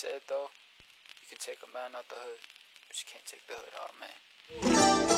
said though, you can take a man out the hood, but you can't take the hood out of man.